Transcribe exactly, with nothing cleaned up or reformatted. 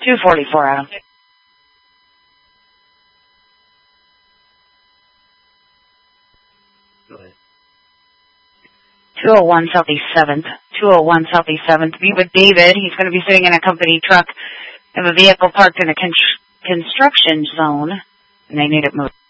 two forty-four, Adam. Go ahead. two oh one Southeast seventh. two oh one Southeast seventh. Be with David. He's going to be sitting in a company truck. Have a vehicle parked in a con- construction zone, and they need it moved.